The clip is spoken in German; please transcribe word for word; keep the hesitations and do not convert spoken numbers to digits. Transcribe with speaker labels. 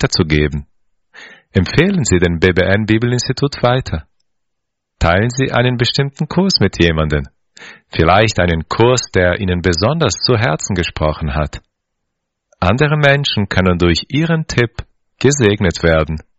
Speaker 1: weiterzugeben. Empfehlen Sie den B B N Bibelinstitut weiter. Teilen Sie einen bestimmten Kurs mit jemandem. Vielleicht einen Kurs, der Ihnen besonders zu Herzen gesprochen hat. Andere Menschen können durch Ihren Tipp gesegnet werden.